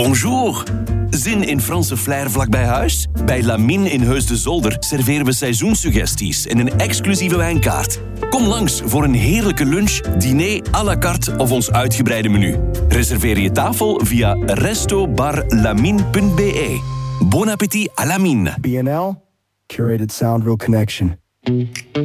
Bonjour. Zin in Franse flair vlakbij huis? Bij Lamine in Heus de Zolder serveren we seizoenssuggesties en een exclusieve wijnkaart. Kom langs voor een heerlijke lunch, diner à la carte of ons uitgebreide menu. Reserveer je tafel via restobarlamine.be. Bon appétit à Lamine. BNL, curated sound real connection.